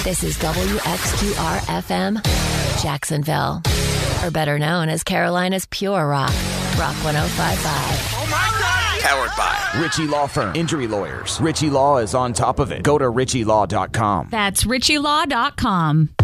This is WXQR-FM, Jacksonville. Or better known as Carolina's Pure Rock, Rock 105.5. Oh my God! Powered by Ritchie Law Firm. Injury lawyers. Ritchie Law is on top of it. Go to RitchieLaw.com. That's RitchieLaw.com.